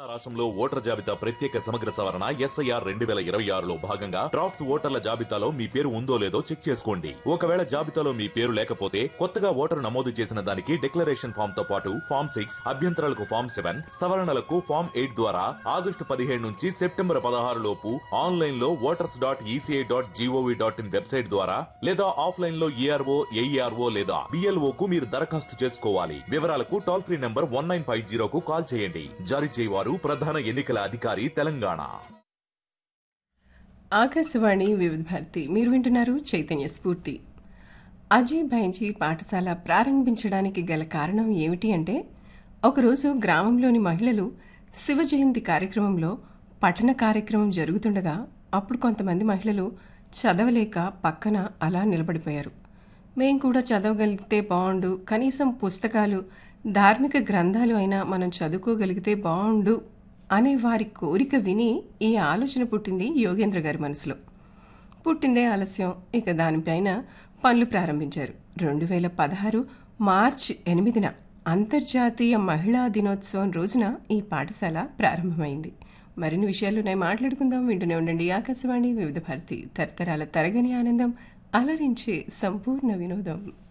తెలంగాణ రాష్ట్రంలో ఓటర్ జాబితా ప్రత్యేక సమగ్ర సవరణ ఎస్ఐఆర్ 2026లో భాగంగా డ్రాఫ్ట్స్ ఓటర్ల జాబితాలో మీ పేరు ఉందో లేదో చెక్ చేసుకోండి. ఒకవేళ జాబితాలో మీ పేరు లేకపోతే కొత్తగా ఓటరు నమోదు చేసిన దానికి డిక్లరేషన్ ఫామ్ తో పాటు ఫామ్ 6, అభ్యంతరాలకు ఫామ్ 7, సవరణలకు ఫామ్ 8 ద్వారా ఆగస్టు 15 నుంచి సెప్టెంబర్ 16 లోపు ఆన్లైన్ లో voters.eci.gov.in వెబ్సైట్ ద్వారా లేదా ఆఫ్లైన్ లో ఏఆర్ఓ, ఏఈఆర్ఓ లేదా బిఎల్ఓ కు మీరు దరఖాస్తు చేసుకోవాలి. వివరాలకు టోల్ ఫ్రీ నంబర్ 1950 కు కాల్ చేయండి. జారీ చేయవారు ప్రధాన ఎన్నికల అధికారి తెలంగాణ. ఆకాశవాణి వివిధ భారతి మీరు వింటున్నారు చైతన్య స్ఫూర్తి. అజయ్ బైంజీ పాఠశాల ప్రారంభించడానికి గల కారణం ఏమిటి అంటే, ఒకరోజు గ్రామంలోని మహిళలు శివ జయంతి కార్యక్రమంలో పఠన కార్యక్రమం జరుగుతుండగా అప్పుడు కొంతమంది మహిళలు చదవలేక పక్కన అలా నిలబడిపోయారు. మేం కూడా చదవగలిగితే బాగుండు, కనీసం పుస్తకాలు, ధార్మిక గ్రంథాలు అయినా మనం చదువుకోగలిగితే బాగుండు అనే వారి కోరిక విని ఈ ఆలోచన పుట్టింది యోగేంద్ర గారి మనసులో. పుట్టిందే ఆలస్యం, ఇక దానిపైన పనులు ప్రారంభించారు. 2016 మార్చి 8న అంతర్జాతీయ మహిళా దినోత్సవం రోజున ఈ పాఠశాల ప్రారంభమైంది. మరిన్ని విషయాలున్నాయి, మాట్లాడుకుందాం. వింటూనే ఉండండి ఆకాశవాణి వివిధ భారతి, తరతరాల తరగని ఆనందం, అలరించే సంపూర్ణ వినోదం.